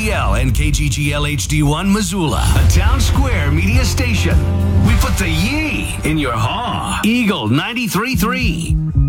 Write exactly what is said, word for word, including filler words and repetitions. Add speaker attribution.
Speaker 1: G L and K G G L H D one Missoula, a Town Square media station. We put the ye in your haw. Eagle ninety-three point three.